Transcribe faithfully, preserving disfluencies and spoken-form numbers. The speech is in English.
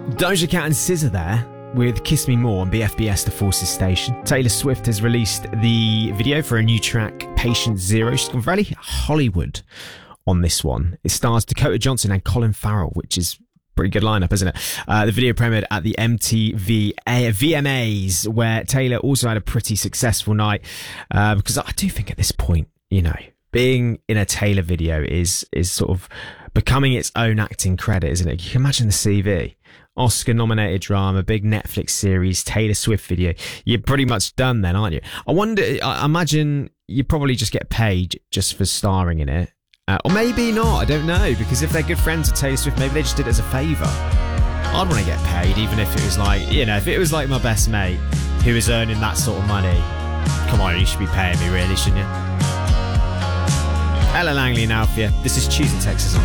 Doja Cat and S Z A there with Kiss Me More on B F B S The Forces station. Taylor Swift has released the video for a new track, Patient Zero. She's gone very Hollywood on this one. It stars Dakota Johnson and Colin Farrell, which is pretty good lineup, isn't it? Uh, the video premiered at the M T V A- V M As, where Taylor also had a pretty successful night. Uh, because I do think at this point, you know, being in a Taylor video is is sort of becoming its own acting credit, isn't it? You can imagine the C V. Oscar-nominated drama, big Netflix series, Taylor Swift video. You're pretty much done then, aren't you? I wonder, I imagine you probably just get paid just for starring in it. Uh, or maybe not, I don't know. Because if they're good friends with Taylor Swift, maybe they just did it as a favour. I'd want to get paid, even if it was like, you know, if it was like my best mate who is earning that sort of money. Come on, you should be paying me really, shouldn't you? Ella Langley now for you. This is Tuesday, Texas.